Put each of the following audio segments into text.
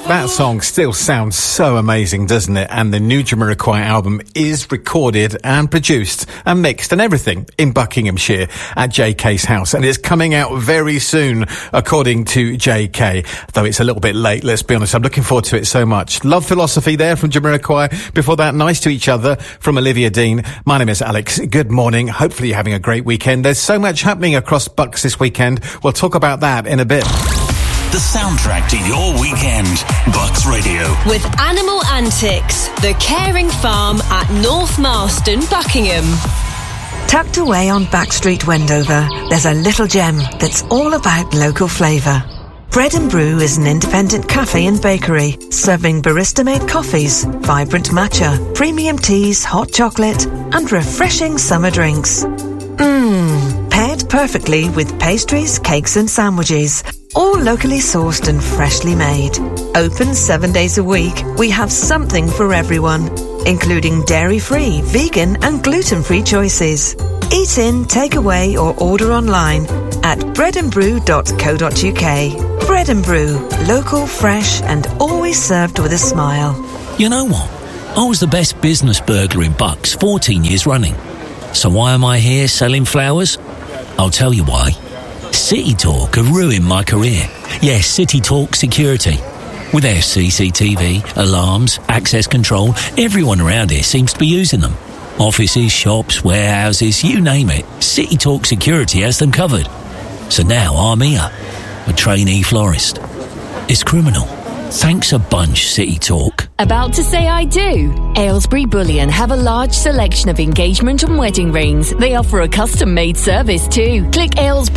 That song still sounds so amazing, doesn't it? And the new Jamiroquai album is recorded and produced and mixed and everything in Buckinghamshire at JK's house. And it's coming out very soon, according to JK. Though it's a little bit late, let's be honest. I'm looking forward to it so much. Love Philosophy there from Jamiroquai. Before that, Nice to Each Other from Olivia Dean. My name is Alex. Good morning. Hopefully you're having a great weekend. There's so much happening across Bucks this weekend. We'll talk about that in a bit. The soundtrack to your weekend. Bucks Radio. With Animal Antics, the caring farm at North Marston, Buckingham. Tucked away on Backstreet, Wendover, there's a little gem that's all about local flavour. Bread and Brew is an independent cafe and bakery, serving barista-made coffees, vibrant matcha, premium teas, hot chocolate, and refreshing summer drinks. Paired perfectly with pastries, cakes and sandwiches, all locally sourced and freshly made. Open 7 days a week, we have something for everyone, including dairy-free, vegan and gluten-free choices. Eat in, take away or order online at breadandbrew.co.uk. Bread and Brew, local, fresh and always served with a smile. You know what? I was the best business burglar in Bucks 14 years running. So why am I here selling flowers? I'll tell you why. City Talk have ruined my career. Yes, City Talk Security. With their CCTV, alarms, access control, everyone around here seems to be using them. Offices, shops, warehouses, you name it. City Talk Security has them covered. So now I'm here, a trainee florist. It's criminal. Thanks a bunch, City Talk. About to say I do? Aylesbury Bullion have a large selection of engagement and wedding rings. They offer a custom-made service too. Click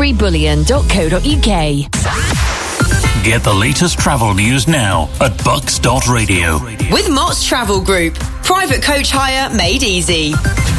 aylesburybullion.co.uk. Get the latest travel news now at bucks.radio. With Mott's Travel Group. Private coach hire made easy.